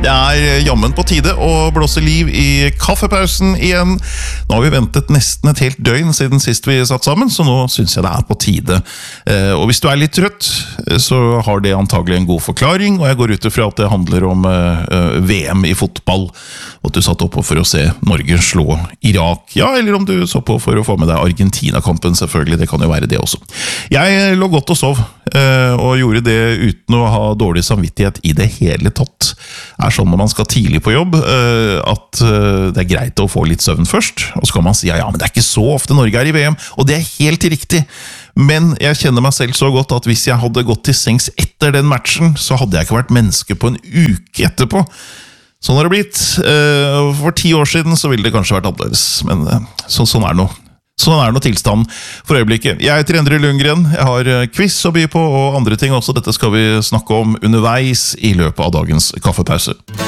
Det jammen på tide å blåse liv i kaffepausen igjen. Nå har vi ventet nesten et helt døgn siden sist vi satt sammen, så nå synes jeg det på tide. Og hvis du litt trøtt, så har det antagelig en god forklaring, og jeg går ut ifra at det handler om VM i fotball, og at du satt oppe for å se Norge slå Irak. Ja, eller om du så på for å få med deg Argentina-kampen, selvfølgelig, det kan jo være det også. Jeg lå godt og sov, og gjorde det uten å ha dårlig samvittighet i det hele tatt. Sånn når man skal tidlig på jobb, at det greit å få litt søvn først, og så kan man si, ja, men det ikke så ofte Norge i VM, og det helt riktig. Men jeg kjenner meg selv så godt at hvis jeg hadde gått til sengs etter den matchen, så hadde jeg ikke vært menneske på en uke etterpå. Sånn har det blitt. For 10 år siden så ville det kanskje vært annerledes, men sånn nå. Sånn nå tilstanden for øyeblikket. Jeg heter Endre Lundgren, jeg har quiz å by på og andre ting også. Dette skal vi snakke om underveis i løpet av dagens kaffepause.